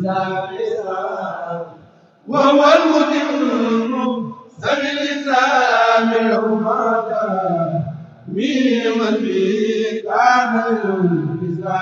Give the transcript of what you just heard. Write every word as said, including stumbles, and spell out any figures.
وهو المتم سبيل الإسلام له ما كان من من كان